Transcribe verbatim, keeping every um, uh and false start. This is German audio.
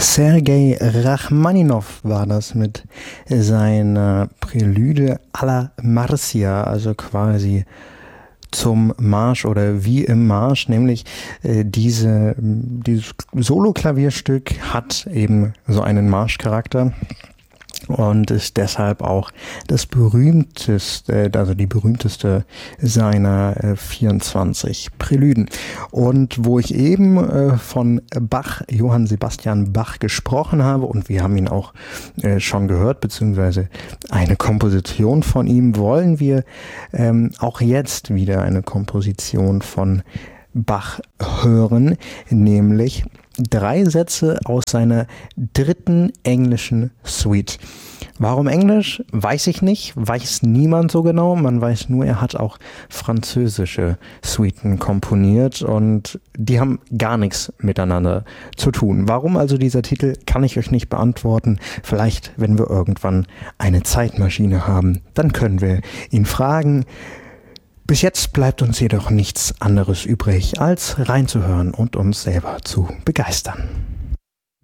Sergei Rachmaninow war das mit seiner Prälude alla Marcia, also quasi zum Marsch oder wie im Marsch, nämlich äh, diese, dieses Solo-Klavierstück hat eben so einen Marschcharakter und ist deshalb auch das berühmteste, also die berühmteste seiner äh, vierundzwanzig Präluden. Und wo ich eben äh, von Bach, Johann Sebastian Bach gesprochen habe, und wir haben ihn auch äh, schon gehört, beziehungsweise eine Komposition von ihm, wollen wir ähm, auch jetzt wieder eine Komposition von Bach hören, nämlich drei Sätze aus seiner dritten englischen Suite. Warum Englisch? Weiß ich nicht, weiß niemand so genau. Man weiß nur, er hat auch französische Suiten komponiert und die haben gar nichts miteinander zu tun. Warum also dieser Titel, kann ich euch nicht beantworten. Vielleicht, wenn wir irgendwann eine Zeitmaschine haben, dann können wir ihn fragen. Bis jetzt bleibt uns jedoch nichts anderes übrig, als reinzuhören und uns selber zu begeistern.